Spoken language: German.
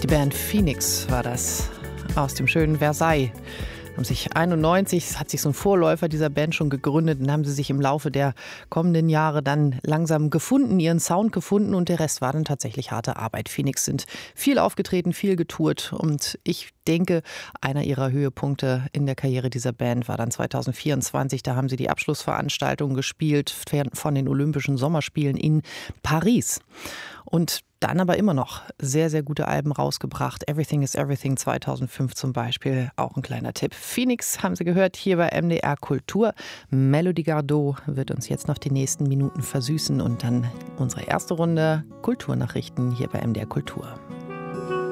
Die Band Phoenix war das aus dem schönen Versailles. Haben sich 91, hat sich so ein Vorläufer dieser Band schon gegründet, und haben sie sich im Laufe der kommenden Jahre dann langsam gefunden, ihren Sound gefunden, und der Rest war dann tatsächlich harte Arbeit. Phoenix sind viel aufgetreten, viel getourt, und ich denke, einer ihrer Höhepunkte in der Karriere dieser Band war dann 2024. Da haben sie die Abschlussveranstaltung gespielt von den Olympischen Sommerspielen in Paris. Und dann aber immer noch sehr, sehr gute Alben rausgebracht. Everything is Everything 2005 zum Beispiel, auch ein kleiner Tipp. Phoenix haben Sie gehört hier bei MDR Kultur. Melody Gardot wird uns jetzt noch die nächsten Minuten versüßen und dann unsere erste Runde Kulturnachrichten hier bei MDR Kultur.